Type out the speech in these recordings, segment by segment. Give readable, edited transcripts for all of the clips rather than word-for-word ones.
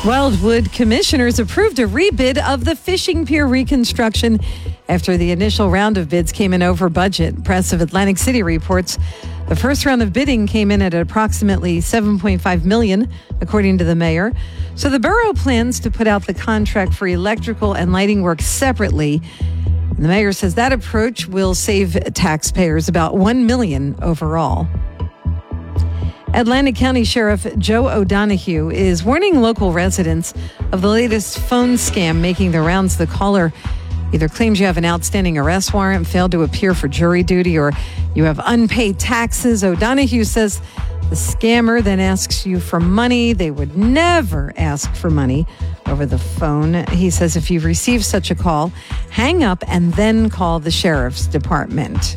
Wildwood commissioners approved a rebid of the fishing pier reconstruction after the initial round of bids came in over budget. Press of Atlantic City reports the first round of bidding came in at approximately $7.5 million, according to the mayor. So the borough plans to put out the contract for electrical and lighting work separately. And the mayor says that approach will save taxpayers about $1 million overall. Atlantic County Sheriff Joe O'Donoghue is warning local residents of the latest phone scam making the rounds. The caller either claims you have an outstanding arrest warrant, failed to appear for jury duty, or you have unpaid taxes. O'Donoghue says the scammer then asks you for money. They would never ask for money over the phone. He says if you've received such a call, hang up and then call the sheriff's department.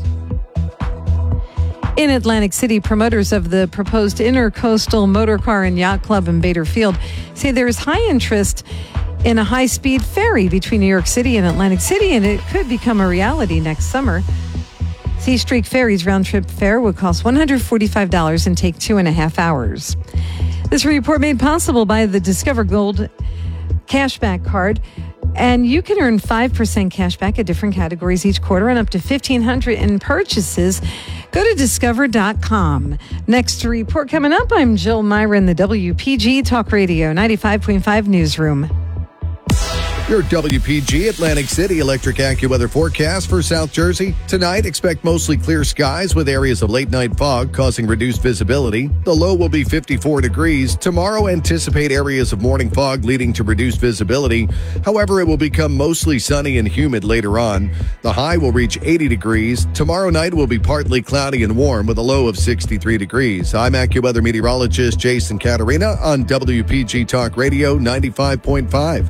In Atlantic City, promoters of the proposed Intercoastal Motor Car and Yacht Club in Bader Field say there is high interest in a high-speed ferry between New York City and Atlantic City, and it could become a reality next summer. Sea Streak Ferry's round-trip fare would cost $145 and take 2.5 hours. This report made possible by the Discover Gold cashback card. And you can earn 5% cash back at different categories each quarter and up to $1,500 in purchases. Go to discover.com. Next report coming up, I'm Jill Myra in the WPG Talk Radio 95.5 newsroom. Your WPG Atlantic City electric AccuWeather forecast for South Jersey. Tonight, expect mostly clear skies with areas of late-night fog causing reduced visibility. The low will be 54 degrees. Tomorrow, anticipate areas of morning fog leading to reduced visibility. However, it will become mostly sunny and humid later on. The high will reach 80 degrees. Tomorrow night will be partly cloudy and warm with a low of 63 degrees. I'm AccuWeather meteorologist Jason Caterina on WPG Talk Radio 95.5.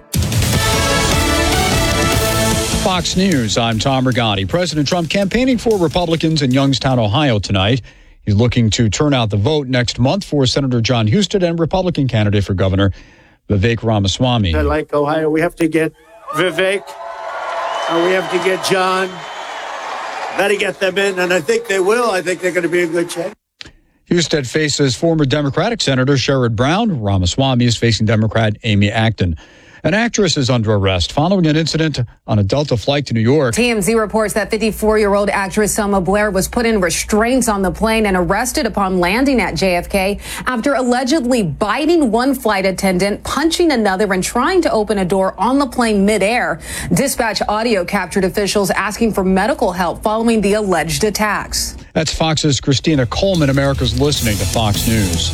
Fox News, I'm Tom Rigotti. President Trump campaigning for Republicans in Youngstown, Ohio tonight. He's looking to turn out the vote next month for Senator John Husted and Republican candidate for governor Vivek Ramaswamy. Like Ohio, we have to get Vivek and we have to get John. Got to get them in, and I think they will. I think they're going to be a good chance. Husted faces former Democratic Senator Sherrod Brown. Ramaswamy is facing Democrat Amy Acton. An actress is under arrest following an incident on a Delta flight to New York. TMZ reports that 54-year-old actress Selma Blair was put in restraints on the plane and arrested upon landing at JFK after allegedly biting one flight attendant, punching another, and trying to open a door on the plane midair. Dispatch audio captured officials asking for medical help following the alleged attacks. That's Fox's Christina Coleman. America's listening to Fox News.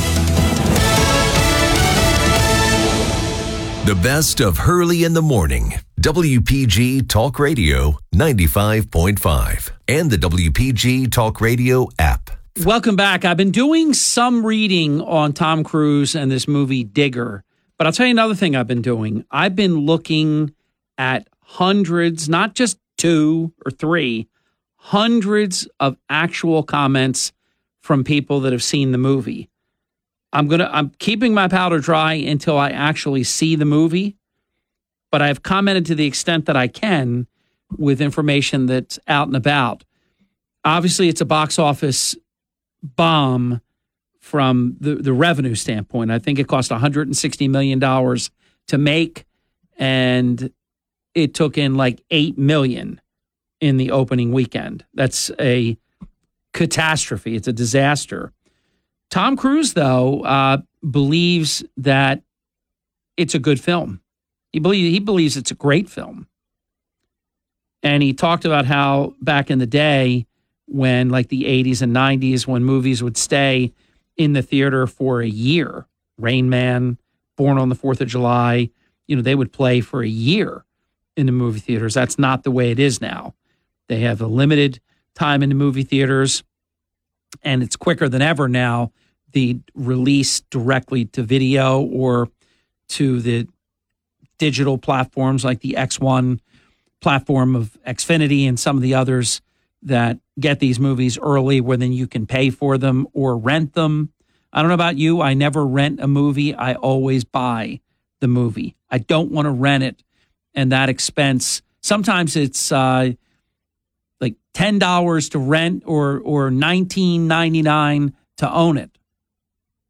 The best of Hurley in the Morning. WPG Talk Radio 95.5 and the WPG Talk Radio app. Welcome back. I've been doing some reading on Tom Cruise and this movie Digger, but I'll tell you another thing I've been doing. I've been looking at hundreds, not just 2 or 3, hundreds of actual comments from people that have seen the movie. I'm keeping my powder dry until I actually see the movie, but I've commented to the extent that I can with information that's out and about. Obviously, it's a box office bomb from the revenue standpoint. I think it cost $160 million to make, and it took in like $8 million in the opening weekend. That's a catastrophe. It's a disaster. Tom Cruise, though, believes that it's a good film. He believes it's a great film. And he talked about how back in the day when, like the 80s and 90s, when movies would stay in the theater for a year, Rain Man, Born on the 4th of July, they would play for a year in the movie theaters. That's not the way it is now. They have a limited time in the movie theaters, and it's quicker than ever now, the release directly to video or to the digital platforms like the X1 platform of Xfinity and some of the others that get these movies early where then you can pay for them or rent them. I don't know about you. I never rent a movie. I always buy the movie. I don't want to rent it. And that expense, sometimes it's like $10 to rent or $19.99 to own it.